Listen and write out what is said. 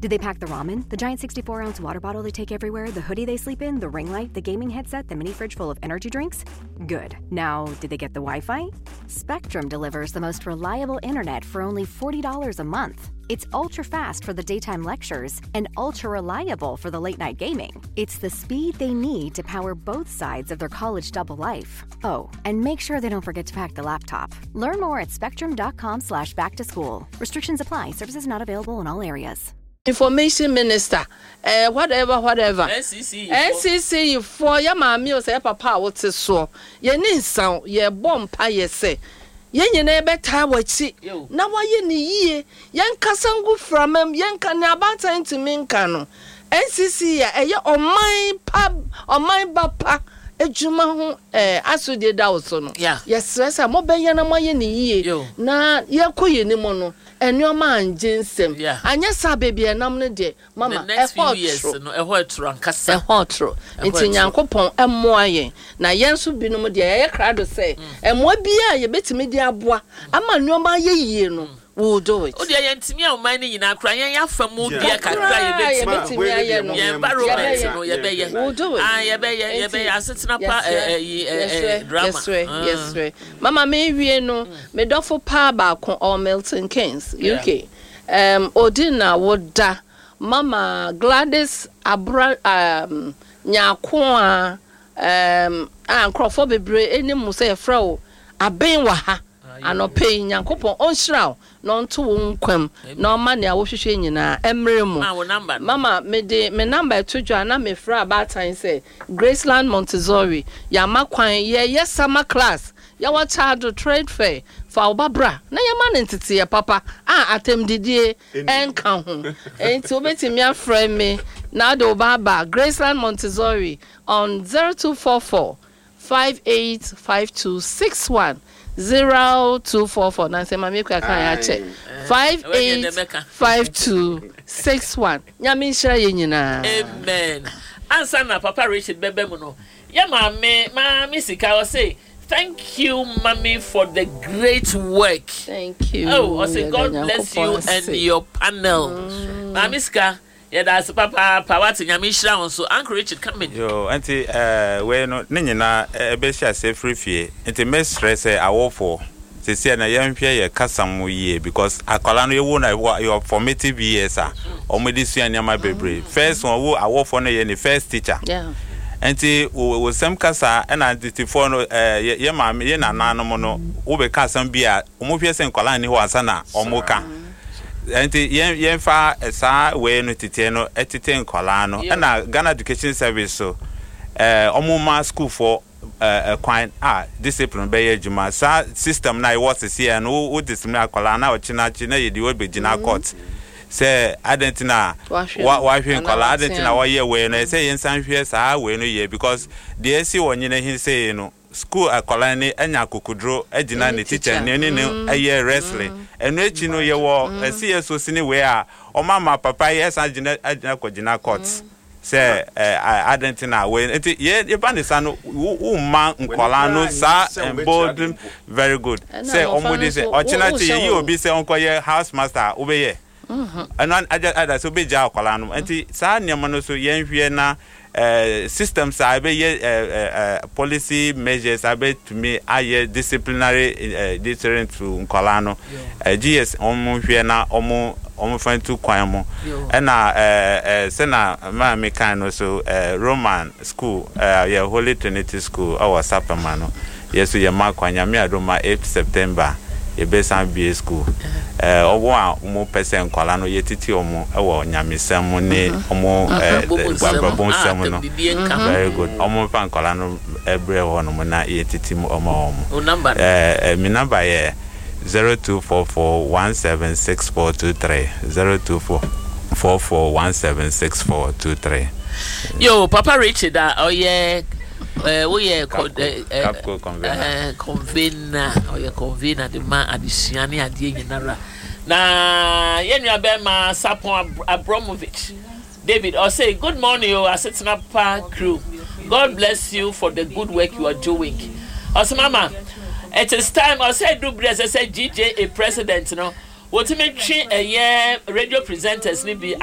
Did they pack the ramen, the giant 64-ounce water bottle they take everywhere, the hoodie they sleep in, the ring light, the gaming headset, the mini fridge full of energy drinks? Good. Now, did they get the Wi-Fi? Spectrum delivers the most reliable internet for only $40 a month. It's ultra-fast for the daytime lectures and ultra-reliable for the late-night gaming. It's the speed they need to power both sides of their college double life. Oh, and make sure they don't forget to pack the laptop. Learn more at spectrum.com/back-to-school. Restrictions apply. Services not available in all areas. Information Minister, whatever. NCC for your mammy or say papa what is so. Ye need sound, ye bomb pie say. Ye never tie what see. Now why ye ye? Yan Kasangu from him, yan can about time to mean cano. NCC, on my pub, on my papa. Ejuma aso de da osono yes resa mo benya na moye ne yie na ye koye ni mo no enoma anjensem anya sa bebia nam ne de mama e hotro ankasa e hotro enti nyankopon emmoaye na yenso binom de ye krado se emmoa bia ye betimi de aboa ama nneoma ye yie no we'll do it. Oh, dear, Yantimi, I'm minding in our crying. You have from Mudia, cry, we'll do it. I sit up drama. Yes, Mamma, maybe no, me doffo power or Milton Keynes, UK. Odina would da Mama Gladys Abra Nyakwa and Crawford Bre any Musea Fro, a Benwaha. Ano pay Yankopon on shroud, non to unquem, no money I wish nyina emremu. Mama, me number 2 Joanna me fra about time say Graceland Montessori, Yama Kwan, yes, summer class, Yawa child trade fair, for Barbara, na yaman entity, papa, atem didie, and come home. And to bet me a friend me, now do Baba, Graceland Montessori on 0244 585261. 0244 na say mama kwa kan ya che 585261 nyame nhira ye nyina amen answer na papa Richard bebe mu no ya mama sika o say thank you mommy for the great work. Thank you. Oh I say God bless you and your panel. Mama sika yeah, that's Papa what nyame nhira on so Uncle Richard coming. Yo, auntie we no nyina be sha say free fie. Auntie me stress awofo. Se se na yamhwe ye kasam ye because akwala no ye wo na your formative years ah. Omedi sua nyama bebre. First one wo awofo no ye ni first teacher. Yeah. Auntie wo sem kasa na antitifo no ye maame ye nananom no wo be kasam bia omhwe se nkwala ni ho asana omoka. Enti yen fa esa we no tete no etete nkola no na Ghana Education Service so omuma school for kwan discipline be adwuma sa system na was here no wo discipline akola na ochina chi na yedi wo be gina court say identina wa hwe nkola identina wo ye we no say yen san hwe sa we no ye because the AC wonyene hin say no school akola ni anya kokudro agina ne teacher ne aye wrestling enu echi no ye wo CSO sini we a o mama papa yes agina kogina court say identina we ye ban sa no man nkola no sa embolden very good say omodi say ochina ti ye obi say onko ye house master obeye anan ada so be ja akola no enti sa niam no so ye hwe na systems are policy measures are to me aye disciplinary deterrent to nkolano GS omo hwe na omo fan to kwan mo na sena ma me kan no so Roman school Holy Trinity school our Sapama no yeso ye ma kwanya me adoma 8 September e be san BA school owo a mo person kwala no yetiti omo ewo nyamesam ne omo bababon sam no very good omo fan kwala no ebre ho no na yetiti omo mi number ye 0244176423 0244176423 yo Papa Richard we convener the man adisiani adie nyinara na yenua be ma Sapon Abramovich David or say good morning o Asetinapa crew. God bless you for the good work you are doing. Mama, it is time I say do bless I say GJ a president no what me twi radio presenters ni bi